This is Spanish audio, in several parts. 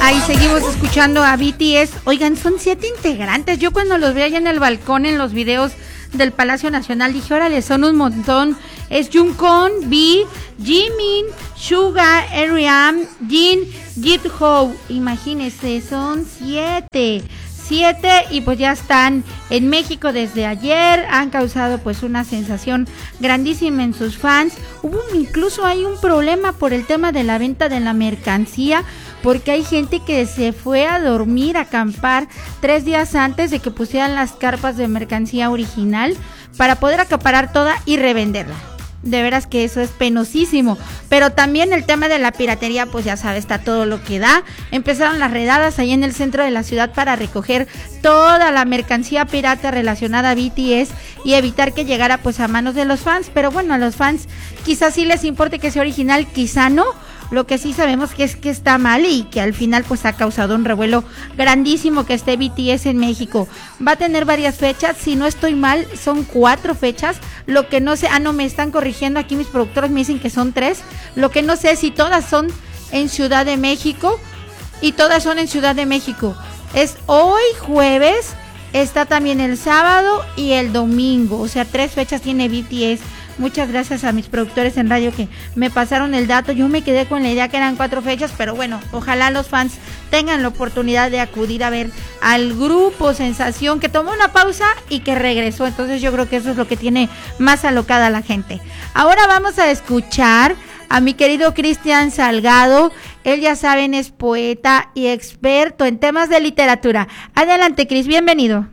Ahí seguimos escuchando a BTS. Oigan, son 7 integrantes. Yo cuando los vi allá en el balcón en los videos del Palacio Nacional dije, órale, son un montón. Es Jungkook, V, Jimin, Suga, R.E.M., Jin, Jisoo. Imagínense, son 7 y pues ya están en México desde ayer, han causado pues una sensación grandísima en sus fans. Hubo incluso hay un problema por el tema de la venta de la mercancía, porque hay gente que se fue a dormir, a acampar 3 días antes de que pusieran las carpas de mercancía original para poder acaparar toda y revenderla. De veras que eso es penosísimo, pero también el tema de la piratería, pues ya sabes, está todo lo que da. Empezaron las redadas ahí en el centro de la ciudad para recoger toda la mercancía pirata relacionada a BTS y evitar que llegara pues a manos de los fans, pero bueno, a los fans quizás sí les importe que sea original, quizá no. Lo que sí sabemos que es que está mal y que al final pues ha causado un revuelo grandísimo que esté BTS en México. Va a tener varias fechas, si no estoy mal, son 4 fechas. Lo que no sé, no me están corrigiendo aquí mis productores, me dicen que son 3. Lo que no sé es si todas son en Ciudad de México y todas son en Ciudad de México. Es hoy jueves, está también el sábado y el domingo, o sea 3 fechas tiene BTS. Muchas gracias a mis productores en radio que me pasaron el dato. Yo me quedé con la idea que eran 4 fechas, pero bueno, ojalá los fans tengan la oportunidad de acudir a ver al grupo Sensación, que tomó una pausa y que regresó. Entonces yo creo que eso es lo que tiene más alocada a la gente. Ahora vamos a escuchar a mi querido Cristian Salgado. Él, ya saben, es poeta y experto en temas de literatura. Adelante, Cris, bienvenido.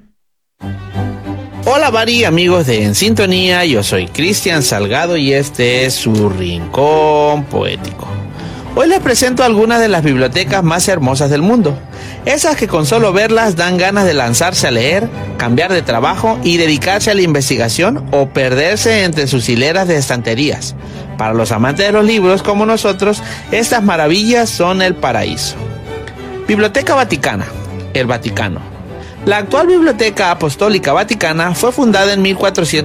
Hola Mari, amigos de En Sintonía, yo soy Cristian Salgado y este es su Rincón Poético. Hoy les presento algunas de las bibliotecas más hermosas del mundo, esas que con solo verlas dan ganas de lanzarse a leer, cambiar de trabajo y dedicarse a la investigación o perderse entre sus hileras de estanterías. Para los amantes de los libros como nosotros, estas maravillas son el paraíso. Biblioteca Vaticana, el Vaticano. La actual Biblioteca Apostólica Vaticana fue fundada en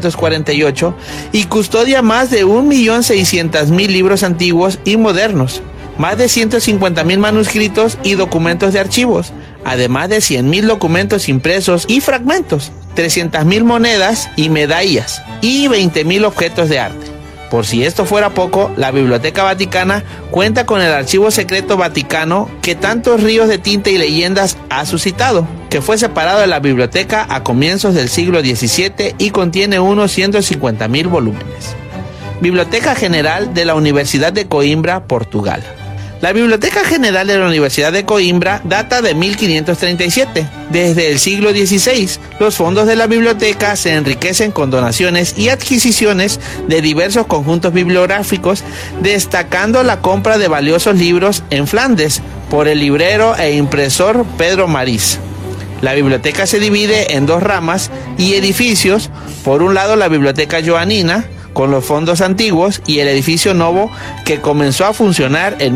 1448 y custodia más de 1.600.000 libros antiguos y modernos, más de 150.000 manuscritos y documentos de archivos, además de 100.000 documentos impresos y fragmentos, 300.000 monedas y medallas y 20.000 objetos de arte. Por si esto fuera poco, la Biblioteca Vaticana cuenta con el Archivo Secreto Vaticano que tantos ríos de tinta y leyendas ha suscitado, que fue separado de la biblioteca a comienzos del siglo XVII y contiene unos 150.000 volúmenes. Biblioteca General de la Universidad de Coimbra, Portugal. La Biblioteca General de la Universidad de Coimbra data de 1537. Desde el siglo XVI, los fondos de la biblioteca se enriquecen con donaciones y adquisiciones de diversos conjuntos bibliográficos, destacando la compra de valiosos libros en Flandes por el librero e impresor Pedro Marís. La biblioteca se divide en 2 ramas y edificios, por un lado la Biblioteca Joanina, con los fondos antiguos, y el edificio nuevo que comenzó a funcionar en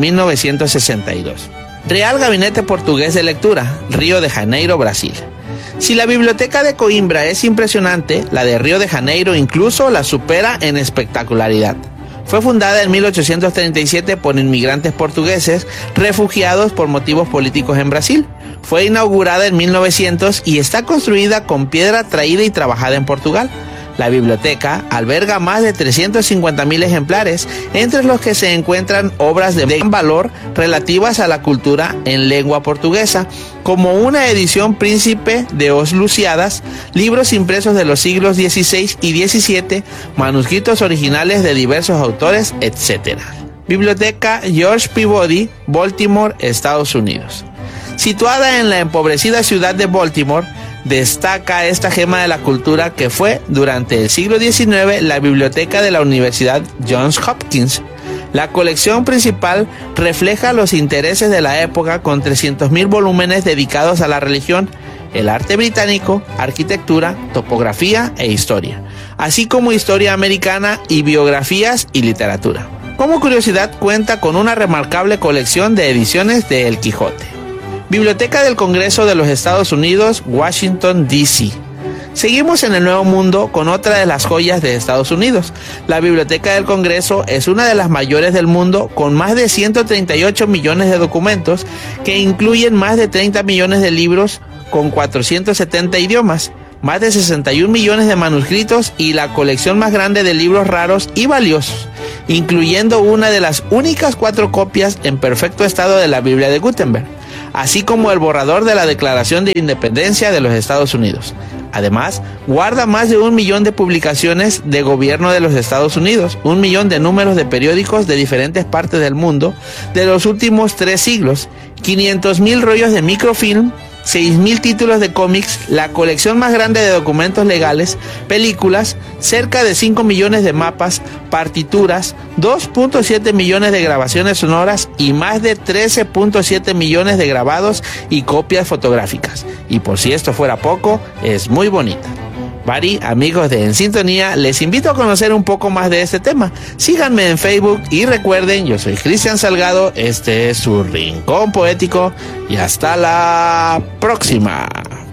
1962. Real Gabinete Portugués de Lectura, Río de Janeiro, Brasil. Si la Biblioteca de Coimbra es impresionante, la de Río de Janeiro incluso la supera en espectacularidad. Fue fundada en 1837 por inmigrantes portugueses refugiados por motivos políticos en Brasil. Fue inaugurada en 1900 y está construida con piedra traída y trabajada en Portugal. La biblioteca alberga más de 350.000 ejemplares, entre los que se encuentran obras de gran valor relativas a la cultura en lengua portuguesa, como una edición Príncipe de Os Lusíadas, libros impresos de los siglos XVI y XVII, manuscritos originales de diversos autores, etc. Biblioteca George Peabody, Baltimore, Estados Unidos. Situada en la empobrecida ciudad de Baltimore, destaca esta gema de la cultura que fue, durante el siglo XIX, la biblioteca de la Universidad Johns Hopkins. La colección principal refleja los intereses de la época con 300.000 volúmenes dedicados a la religión, el arte británico, arquitectura, topografía e historia, así como historia americana y biografías y literatura. Como curiosidad, cuenta con una remarcable colección de ediciones de El Quijote. Biblioteca del Congreso de los Estados Unidos, Washington, D.C. Seguimos en el Nuevo Mundo con otra de las joyas de Estados Unidos. La Biblioteca del Congreso es una de las mayores del mundo, con más de 138 millones de documentos que incluyen más de 30 millones de libros con 470 idiomas, más de 61 millones de manuscritos y la colección más grande de libros raros y valiosos, incluyendo una de las únicas 4 copias en perfecto estado de la Biblia de Gutenberg, así como el borrador de la Declaración de Independencia de los Estados Unidos. Además, guarda más de 1 millón de publicaciones de gobierno de los Estados Unidos, 1 millón de números de periódicos de diferentes partes del mundo de los últimos 3 siglos, 500,000 rollos de microfilm, 6,000 títulos de cómics, la colección más grande de documentos legales, películas, cerca de 5 millones de mapas, partituras, 2.7 millones de grabaciones sonoras y más de 13.7 millones de grabados y copias fotográficas. Y por si esto fuera poco, es muy bonita. Bari, amigos de En Sintonía, les invito a conocer un poco más de este tema. Síganme en Facebook y recuerden, yo soy Cristian Salgado, este es su Rincón Poético y hasta la próxima.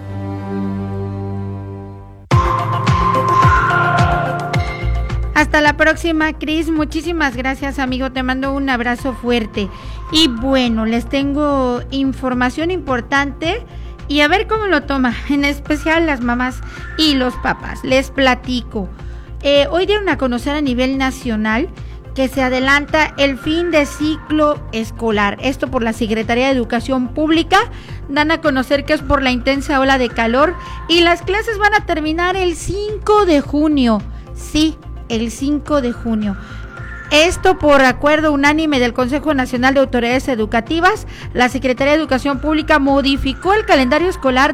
Hasta la próxima, Cris. Muchísimas gracias, amigo. Te mando un abrazo fuerte. Y bueno, les tengo información importante. Y a ver cómo lo toma, en especial las mamás y los papás. Les platico. Hoy dieron a conocer a nivel nacional que se adelanta el fin de ciclo escolar. Esto por la Secretaría de Educación Pública. Dan a conocer que es por la intensa ola de calor y las clases van a terminar el 5 de junio. Sí, el 5 de junio. Esto por acuerdo unánime del Consejo Nacional de Autoridades Educativas. La Secretaría de Educación Pública modificó el calendario escolar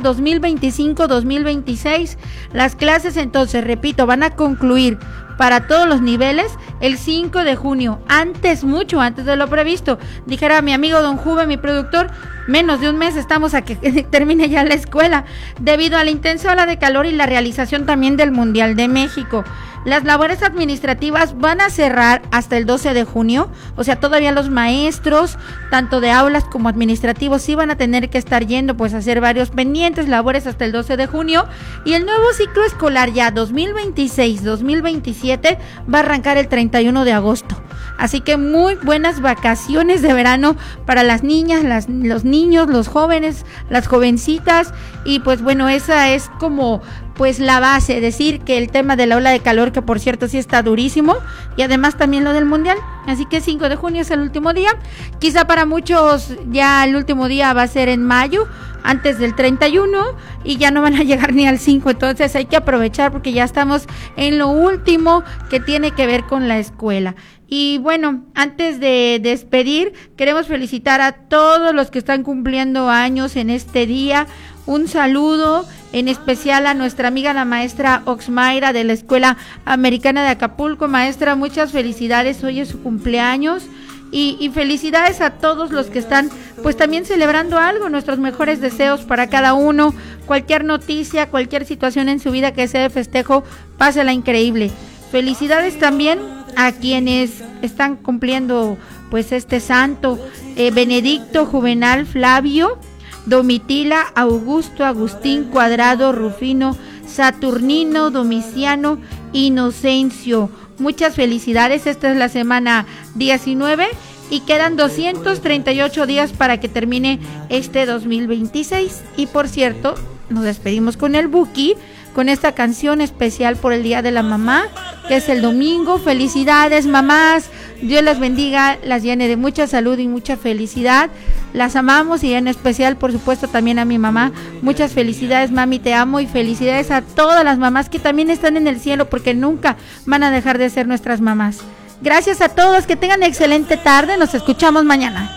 2025-2026. Las clases entonces, repito, van a concluir para todos los niveles el 5 de junio, mucho antes de lo previsto. Dijera mi amigo Don Juve, mi productor, menos de un mes estamos a que termine ya la escuela, debido a la intensa ola de calor y la realización también del Mundial de México. Las labores administrativas van a cerrar hasta el 12 de junio, o sea, todavía los maestros, tanto de aulas como administrativos, sí van a tener que estar yendo, pues, a hacer varios pendientes, labores hasta el 12 de junio, y el nuevo ciclo escolar ya 2026-2027 va a arrancar el 31 de agosto. Así que muy buenas vacaciones de verano para las niñas, los niños, los jóvenes, las jovencitas, y pues bueno, esa es como pues la base, decir que el tema de la ola de calor, que por cierto sí está durísimo, y además también lo del mundial, así que 5 de junio es el último día, quizá para muchos ya el último día va a ser en mayo, antes del 31, y ya no van a llegar ni al 5, entonces hay que aprovechar porque ya estamos en lo último que tiene que ver con la escuela. Y bueno, antes de despedir, queremos felicitar a todos los que están cumpliendo años en este día. Un saludo en especial a nuestra amiga la maestra Oxmayra de la Escuela Americana de Acapulco. Maestra, muchas felicidades, hoy es su cumpleaños. Y felicidades a todos los que están pues también celebrando algo, nuestros mejores deseos para cada uno. Cualquier noticia, cualquier situación en su vida que sea de festejo, pásela increíble. Felicidades también a quienes están cumpliendo pues este santo, Benedicto, Juvenal, Flavio, Domitila, Augusto, Agustín, Cuadrado, Rufino, Saturnino, Domiciano, Inocencio. Muchas felicidades, esta es la semana 19 y quedan 238 días para que termine este 2026. Y por cierto, nos despedimos con el Buki, con esta canción especial por el Día de la Mamá, que es el domingo. Felicidades, mamás, Dios las bendiga, las llene de mucha salud y mucha felicidad. Las amamos y en especial, por supuesto, también a mi mamá. Muchas felicidades, mami, te amo, y felicidades a todas las mamás que también están en el cielo, porque nunca van a dejar de ser nuestras mamás. Gracias a todos, que tengan excelente tarde, nos escuchamos mañana.